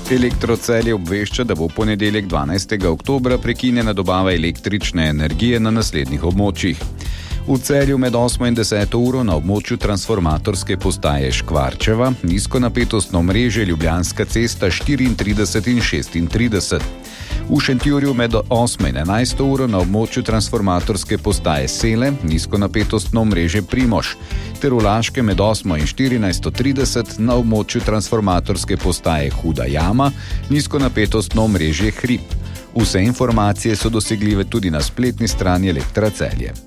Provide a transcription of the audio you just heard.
Elektrocelje obvešča, da bo v ponedeljek 12. oktobra prekinjena dobava električne energije na naslednjih območjih. V Celju med 8 in 10 uro na območju transformatorske postaje Škvarčeva, nizkonapetostno omrežje Ljubljanska cesta 34 in 36. V Šentjurju med 8 in 11 uro na območju transformatorske postaje Sele, nizkonapetostno omrežje Primož, ter v Laškem med 8 in 14:30 na območju transformatorske postaje Huda Jama, nizkonapetostno omrežje Hrib. Vse informacije so dosegljive tudi na spletni strani Elektra Celje.